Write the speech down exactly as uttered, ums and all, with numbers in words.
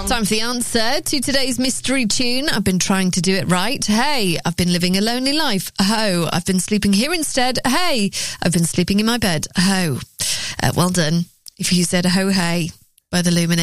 Time for the answer to today's mystery tune. I've been trying to do it right. Hey, I've been living a lonely life. Ho, I've been sleeping here instead. Hey, I've been sleeping in my bed. Ho. Uh, well done. If you said ho hey by the Luminate.